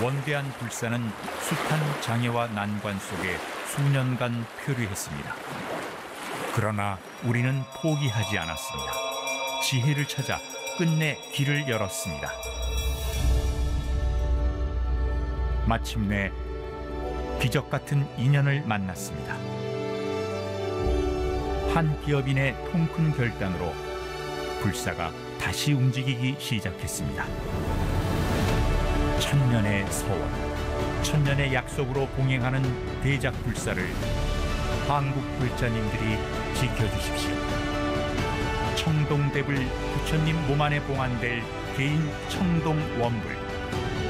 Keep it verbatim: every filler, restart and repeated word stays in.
원대한 불사는 숱한 장애와 난관 속에 수년간 표류했습니다. 그러나 우리는 포기하지 않았습니다. 지혜를 찾아 끝내 길을 열었습니다. 마침내 기적 같은 인연을 만났습니다. 한 기업인의 통큰 결단으로 불사가 다시 움직이기 시작했습니다. 천년의 서원, 천년의 약속으로 봉행하는 대작 불사를 한국 불자님들이 지켜주십시오. 청동대불 부처님 몸 안에 봉안될 개인 청동 원불